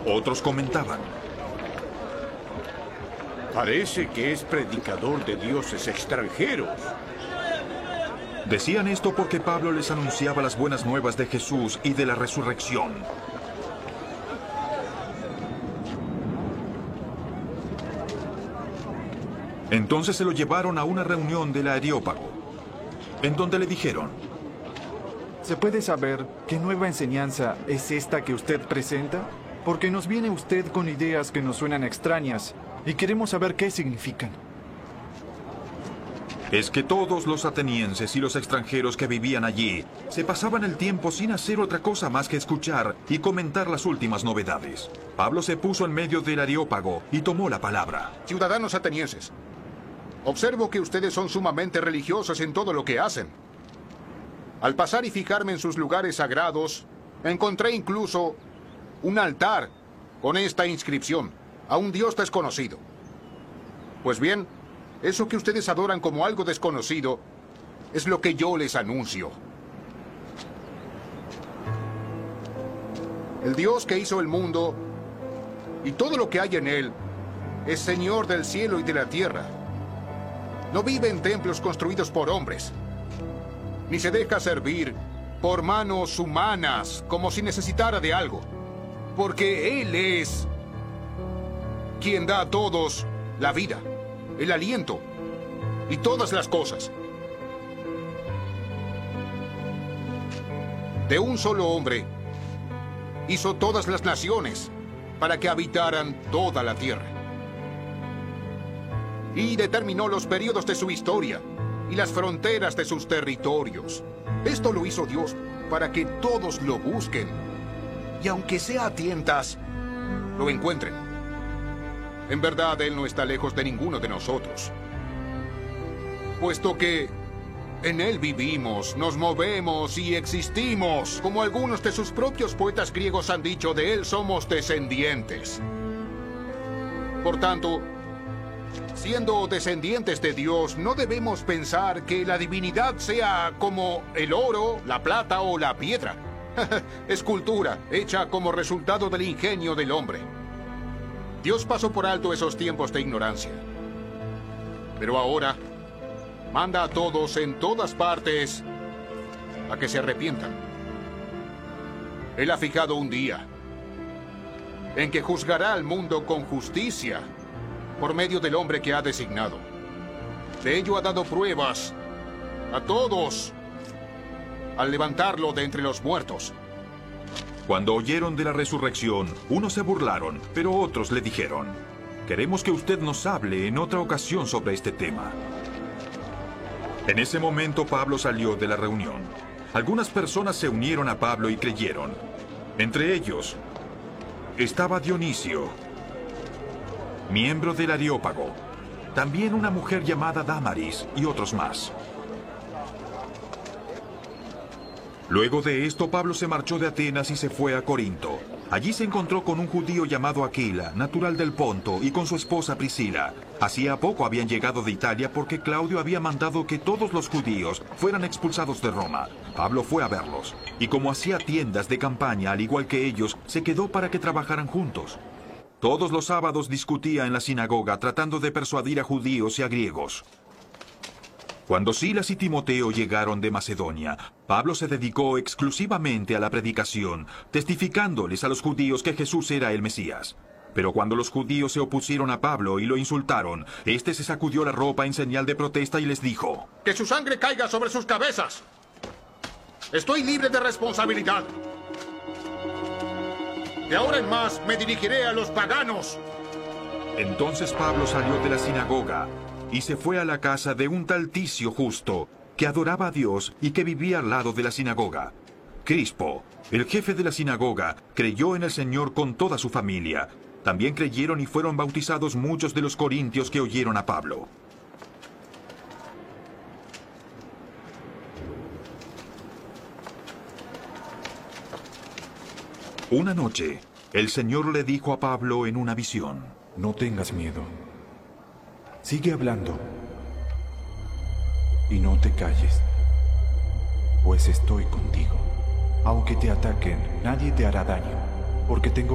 Otros comentaban: parece que es predicador de dioses extranjeros. Decían esto porque Pablo les anunciaba las buenas nuevas de Jesús y de la resurrección. Entonces se lo llevaron a una reunión del Areópago, en donde le dijeron: ¿Se puede saber qué nueva enseñanza es esta que usted presenta? Porque nos viene usted con ideas que nos suenan extrañas y queremos saber qué significan. Es que todos los atenienses y los extranjeros que vivían allí se pasaban el tiempo sin hacer otra cosa más que escuchar y comentar las últimas novedades. Pablo se puso en medio del Areópago y tomó la palabra. Ciudadanos atenienses, observo que ustedes son sumamente religiosos en todo lo que hacen. Al pasar y fijarme en sus lugares sagrados, encontré incluso un altar con esta inscripción: a un dios desconocido. Pues bien, eso que ustedes adoran como algo desconocido es lo que yo les anuncio. El Dios que hizo el mundo y todo lo que hay en él es Señor del cielo y de la tierra. No vive en templos construidos por hombres, ni se deja servir por manos humanas como si necesitara de algo, porque Él es quien da a todos la vida, el aliento y todas las cosas. De un solo hombre hizo todas las naciones para que habitaran toda la tierra. Y determinó los periodos de su historia y las fronteras de sus territorios. Esto lo hizo Dios para que todos lo busquen y, aunque sea a tientas, lo encuentren. En verdad, Él no está lejos de ninguno de nosotros, puesto que en Él vivimos, nos movemos y existimos. Como algunos de sus propios poetas griegos han dicho, de Él somos descendientes. Por tanto, siendo descendientes de Dios, no debemos pensar que la divinidad sea como el oro, la plata o la piedra. Escultura hecha como resultado del ingenio del hombre. Dios pasó por alto esos tiempos de ignorancia, pero ahora manda a todos en todas partes a que se arrepientan. Él ha fijado un día en que juzgará al mundo con justicia por medio del hombre que ha designado. De ello ha dado pruebas a todos al levantarlo de entre los muertos. Cuando oyeron de la resurrección, unos se burlaron, pero otros le dijeron: queremos que usted nos hable en otra ocasión sobre este tema. En ese momento Pablo salió de la reunión. Algunas personas se unieron a Pablo y creyeron. Entre ellos estaba Dionisio, miembro del Areópago, también una mujer llamada Dámaris y otros más. Luego de esto, Pablo se marchó de Atenas y se fue a Corinto. Allí se encontró con un judío llamado Aquila, natural del Ponto, y con su esposa Priscila. Hacía poco habían llegado de Italia porque Claudio había mandado que todos los judíos fueran expulsados de Roma. Pablo fue a verlos, y como hacía tiendas de campaña al igual que ellos, se quedó para que trabajaran juntos. Todos los sábados discutía en la sinagoga tratando de persuadir a judíos y a griegos. Cuando Silas y Timoteo llegaron de Macedonia, Pablo se dedicó exclusivamente a la predicación, testificándoles a los judíos que Jesús era el Mesías. Pero cuando los judíos se opusieron a Pablo y lo insultaron, este se sacudió la ropa en señal de protesta y les dijo: ¡Que su sangre caiga sobre sus cabezas! Estoy libre de responsabilidad. De ahora en más me dirigiré a los paganos. Entonces Pablo salió de la sinagoga y se fue a la casa de un tal Ticio Justo, que adoraba a Dios y que vivía al lado de la sinagoga. Crispo, el jefe de la sinagoga, creyó en el Señor con toda su familia. También creyeron y fueron bautizados muchos de los corintios que oyeron a Pablo. Una noche, el Señor le dijo a Pablo en una visión: No tengas miedo. Sigue hablando. Y no te calles, pues estoy contigo. Aunque te ataquen, nadie te hará daño, porque tengo